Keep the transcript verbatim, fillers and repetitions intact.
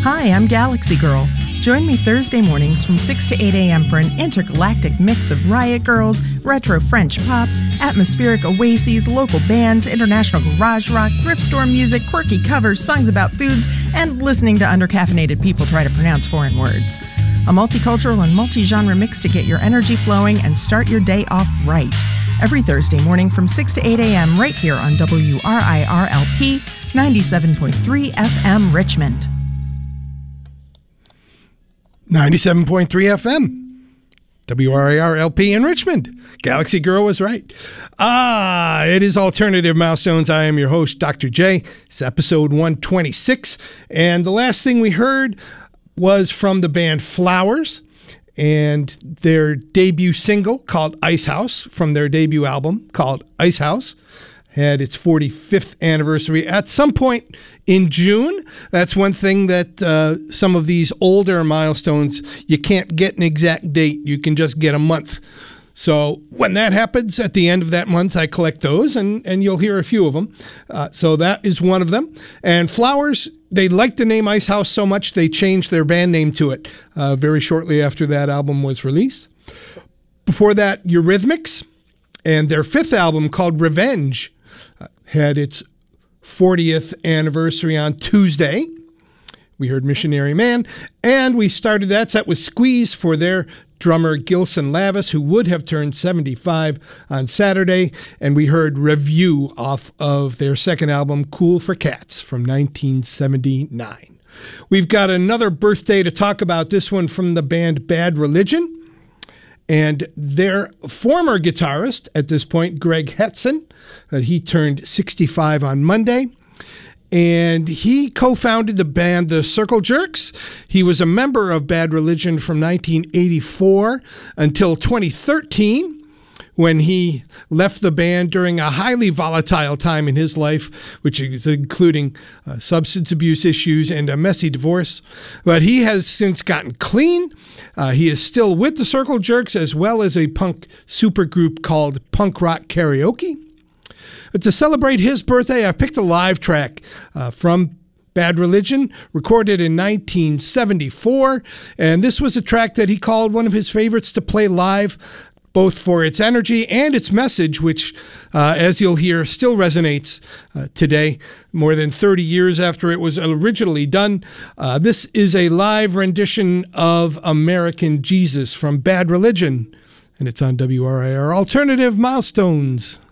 Hi, I'm Galaxy Girl. Join me Thursday mornings from six to eight a.m. for an intergalactic mix of Riot Girls, retro French pop, atmospheric oases, local bands, international garage rock, thrift store music, quirky covers, songs about foods, and listening to undercaffeinated people try to pronounce foreign words. A multicultural and multi-genre mix to get your energy flowing and start your day off right. Every Thursday morning from six to eight a.m. right here on W R I R L P ninety-seven point three F M Richmond. ninety-seven point three F M, W R I R L P in Richmond. Galaxy Girl was right. Ah, it is Alternative Milestones. I am your host, Doctor J. It's episode one twenty-six. And the last thing we heard was from the band Flowers and their debut single called Ice House from their debut album called Ice House. Had its forty-fifth anniversary at some point in June. That's one thing that uh, some of these older milestones, you can't get an exact date. You can just get a month. So when that happens at the end of that month, I collect those, and, and you'll hear a few of them. Uh, so that is one of them. And Flowers, they liked the name Ice House so much, they changed their band name to it uh, very shortly after that album was released. Before that, Eurythmics, and their fifth album called Revenge uh, had its fortieth anniversary on Tuesday. We heard Missionary Man, and we started that set with Squeeze for their drummer Gilson Lavis, who would have turned seventy-five on Saturday, and we heard Review off of their second album, Cool for Cats, from nineteen seventy-nine. We've got another birthday to talk about, this one from the band Bad Religion, and their former guitarist at this point, Greg Hetson, uh, he turned sixty-five on Monday. And he co-founded the band The Circle Jerks. He was a member of Bad Religion from nineteen eighty-four until twenty thirteen, when he left the band during a highly volatile time in his life, which is including uh, substance abuse issues and a messy divorce. But he has since gotten clean. Uh, he is still with The Circle Jerks, as well as a punk supergroup called Punk Rock Karaoke. To celebrate his birthday, I've picked a live track uh, from Bad Religion, recorded in nineteen seventy-four. And this was a track that he called one of his favorites to play live, both for its energy and its message, which, uh, as you'll hear, still resonates uh, today, more than thirty years after it was originally done. Uh, this is a live rendition of American Jesus from Bad Religion, and it's on W R I R Alternative Milestones.